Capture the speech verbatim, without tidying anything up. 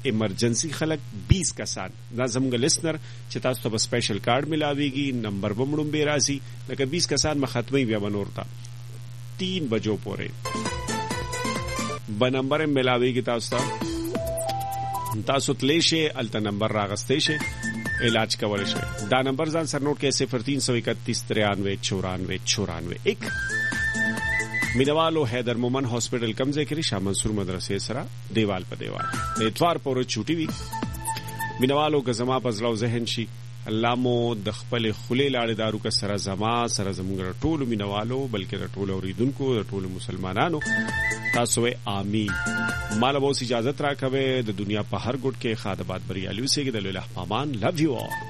ایمرجنسی خلک بیس کسان دا زموږ لیسنر چې تاسو ته سپیشل کارت ملاويږي نمبر بمړم به راځي لکه بیس کسان مختمي بیا بنورتا تین بجو پورې ب نمبر ملاويږي تاسو ته تاسو تلې شي الته نمبر راغستې شي علاج کول شي دا نمبر ځان سر نوٹ کې صفر تین سو اکتیس ترانوے چورانوے چورانوے ایک مینوالو حیدر مومن ہاسپٹل کم ذکر شاہ منصور مدرسے سرا دیوال په دیوال اتوار پورې چوټي وي مینوالو که زما په زړه ذهن شي الله مو د خپل خولې لاړې دارو که سره زما سره زموږ ټولو مینوالو بلکې د ټولو اوریدونکو د ټولو مسلمانانو تاسو آمین مال به اجازه راکوي د دنیا په هر ګوټ کې خادبات بریالي اوسېږي د الله پامان لو یو